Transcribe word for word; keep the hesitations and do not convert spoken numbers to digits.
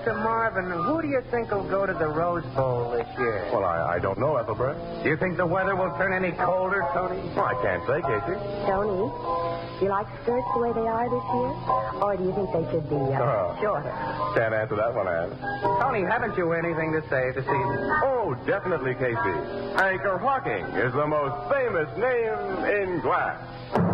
Mister Marvin, who do you think will go to the Rose Bowl this year? Well, I, I don't know, Ethelbert. Do you think the weather will turn any colder, Tony? Well, I can't say, Casey. Tony, do you like skirts the way they are this year? Or do you think they should be uh, Oh. shorter? Can't answer that one, Ann. Tony, haven't you anything to say this evening? Oh, definitely, Casey. Anchor Hawking is the most famous name in glass.